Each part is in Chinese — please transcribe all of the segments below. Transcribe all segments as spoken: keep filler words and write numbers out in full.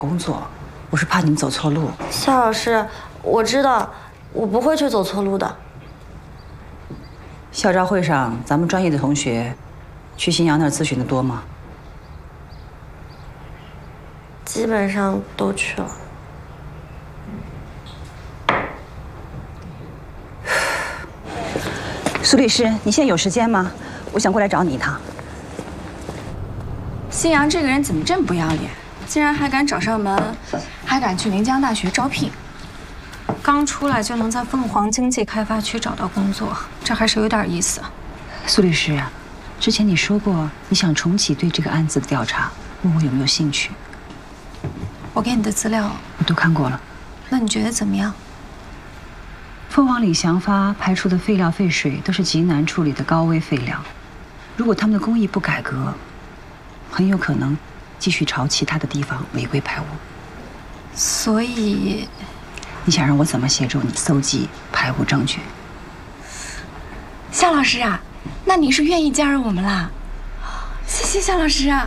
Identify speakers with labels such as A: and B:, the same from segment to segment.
A: 工作，我是怕你们走错路。
B: 夏老师，我知道，我不会去走错路的。
A: 校招会上，咱们专业的同学去新阳那儿咨询的多吗？
B: 基本上都去了。
A: 苏律师，你现在有时间吗？我想过来找你一趟。
C: 新阳这个人怎么这么不要脸？竟然还敢找上门，还敢去临江大学招聘。刚出来就能在凤凰经济开发区找到工作，这还是有点意思。
A: 苏律师啊，之前你说过你想重启对这个案子的调查，问我有没有兴趣。
C: 我给你的资料
A: 我都看过了。
C: 那你觉得怎么样？
A: 凤凰里翔发排出的废料废水都是极难处理的高危废料，如果他们的工艺不改革，很有可能继续朝其他的地方违规排污。
C: 所以，
A: 你想让我怎么协助你搜集排污证据？
C: 夏老师啊，那你是愿意加入我们啦？谢谢夏老师啊。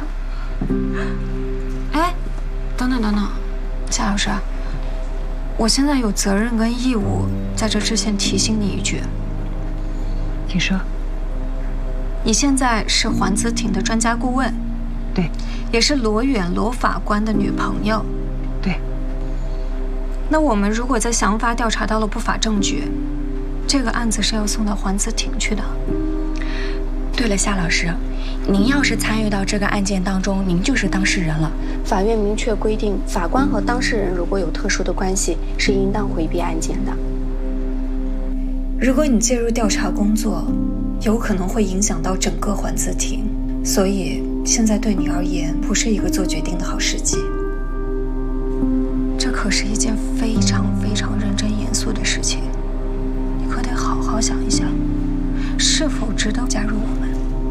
C: 哎，等等等等，夏老师，我现在有责任跟义务在这之前提醒你一句。
A: 请说。
C: 你现在是环子挺的专家顾问。
A: 对，
C: 也是罗远罗法官的女朋友。
A: 对。
C: 那我们如果在翔发调查到了不法证据，这个案子是要送到环子挺去的。对了，夏老师，您要是参与到这个案件当中，您就是当事人了。法院明确规定，法官和当事人如果有特殊的关系，是应当回避案件的。如果你介入调查工作，有可能会影响到整个环子挺，所以现在对你而言不是一个做决定的好时机。这可是一件非常非常认真严肃的事情，你可得好好想一想，是否值得加入我们。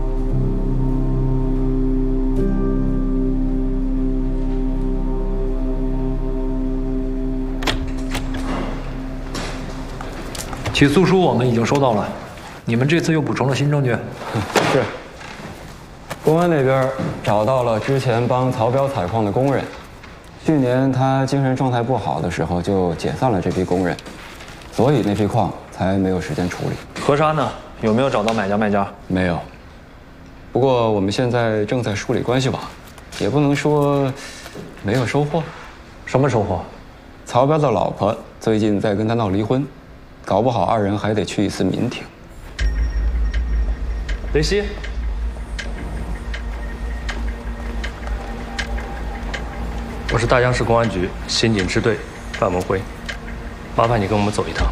D: 起诉书我们已经收到了，你们这次又补充了新证据。
E: 是。公安那边找到了之前帮曹彪采矿的工人，去年他精神状态不好的时候就解散了这批工人，所以那批矿才没有时间处理。
D: 河沙呢？有没有找到买家卖家？
E: 没有。不过我们现在正在梳理关系网，也不能说没有收获。
D: 什么收获？
E: 曹彪的老婆最近在跟他闹离婚，搞不好二人还得去一次民庭。
D: 雷西。我是大江市公安局刑警支队范文辉，麻烦你跟我们走一趟。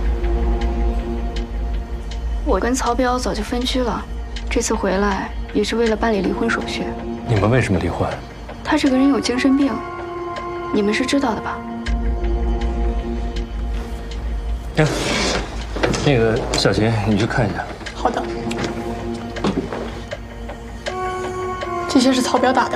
F: 我跟曹彪早就分居了，这次回来也是为了办理离婚手续。
D: 你们为什么离婚？
F: 他这个人有精神病，你们是知道的吧？
D: 呀，那个小秦，你去看一下。
G: 好的。这些是曹彪打的。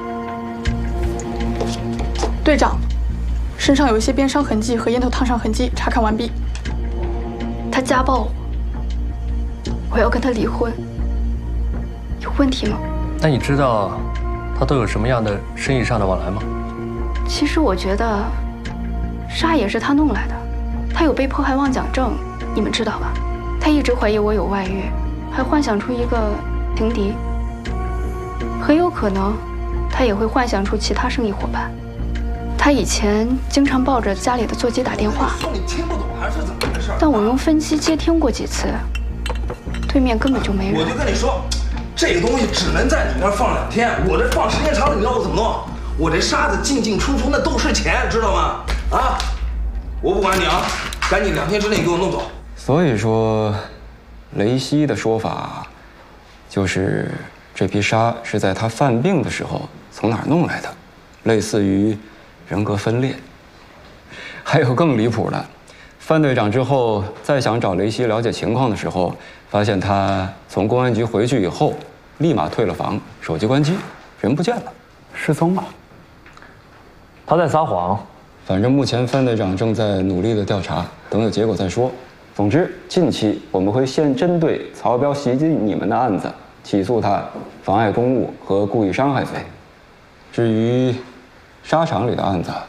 G: 队长，身上有一些鞭伤痕迹和烟头烫伤痕迹，查看完毕。
F: 他家暴我，我要跟他离婚，有问题吗？
D: 那你知道他都有什么样的生意上的往来吗？
F: 其实我觉得，沙也是他弄来的，他有被迫害妄讲症，你们知道吧？他一直怀疑我有外遇，还幻想出一个情敌，很有可能他也会幻想出其他生意伙伴。他以前经常抱着家里的座机打电话，但我用分机接听过几次，对面根本就没人。
H: 我就跟你说，这个东西只能在你那儿放两天，我这放时间长了，你知道我怎么弄？我这沙子进进出出那都是钱，知道吗？啊，我不管你啊，赶紧两天之内给我弄走。
E: 所以说，雷西的说法，就是这批沙是在他犯病的时候从哪儿弄来的，类似于人格分裂。还有更离谱的，范队长之后再想找雷西了解情况的时候，发现他从公安局回去以后，立马退了房，手机关机，人不见了，失踪了。
D: 他在撒谎。
E: 反正目前范队长正在努力的调查，等有结果再说。总之，近期我们会先针对曹彪袭击你们的案子起诉他妨碍公务和故意伤害罪。至于沙场里的案子